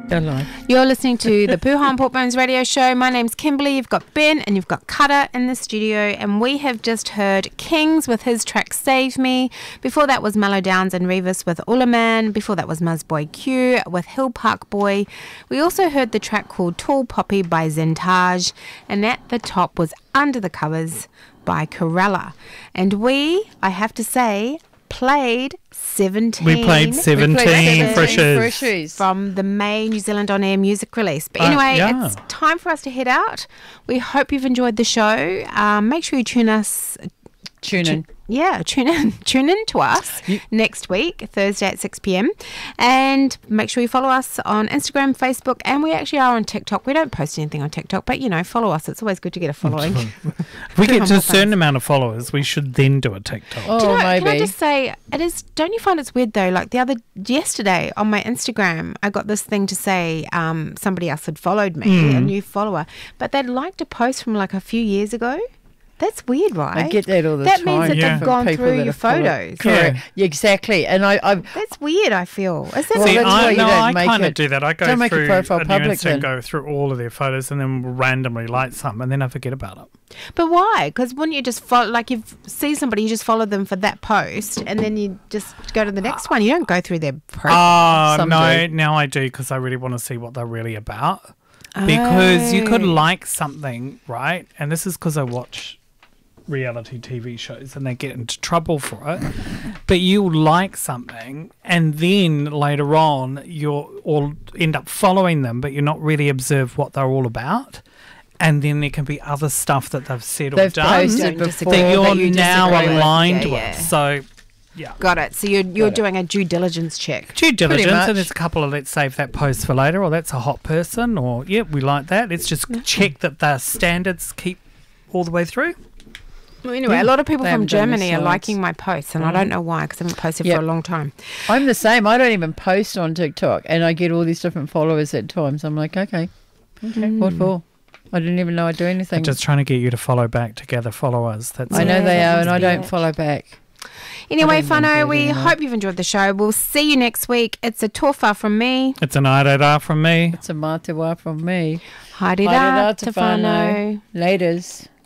Hello. You're listening to the Pooha and Pork Bones radio show. My name's Kimberly. You've got Ben and you've got Cutter in the studio, and we have just heard Kings with his track Save Me. Before that was Mellow Downs and Revis with Ulaman. Before that was Muzboy Q with Hill Park Boy. We also heard the track called Tall Poppy by Zentage, and at the top was Under the Covers by Corella. And I have to say, played 17. We played 17 Freshers from the May New Zealand On Air music release. But anyway, it's time for us to head out. We hope you've enjoyed the show. Make sure you tune in. Tune in to us next week, Thursday at 6 p.m. And make sure you follow us on Instagram, Facebook, and we actually are on TikTok. We don't post anything on TikTok, but, follow us. It's always good to get a following. We get to a certain amount of followers, we should then do a TikTok. Maybe. Can I just say, don't you find it's weird though? Like yesterday on my Instagram, I got this thing to say somebody else had followed me, a new follower, but they'd liked a post from like a few years ago. That's weird, right? I get that all the time. That means that they've gone through your photos. Correct. Yeah, exactly. And that's weird, I feel. Is that I kind of do that. I go through a profile public and go through all of their photos and then randomly like some, and then I forget about it. But why? Because wouldn't you just follow, like you see somebody, you just follow them for that post and then you just go to the next one. You don't go through their profile. Now I do, because I really want to see what they're really about. Because you could like something, right? And this is because I watch reality TV shows and they get into trouble for it, but you like something and then later on you'll all end up following them, but you're not really observe what they're all about, and then there can be other stuff that they've said or done that you're now aligned with. So got it. So you're doing a due diligence check. Due diligence, and there's a couple of let's save that post for later, or that's a hot person, or we like that. Let's just check that the standards keep all the way through. Well, anyway, a lot of people from Germany are liking my posts, and I don't know why, because I haven't posted for a long time. I'm the same. I don't even post on TikTok, and I get all these different followers at times. I'm like, okay, what for? I didn't even know I'd do anything. I'm just trying to get you to follow back to gather followers. I know they are, and I don't follow back. Anyway, whānau, we hope you've enjoyed the show. We'll see you next week. It's a tofa from me. It's an airera from me. It's a matewa from me. Haere rā te whānau. Laters.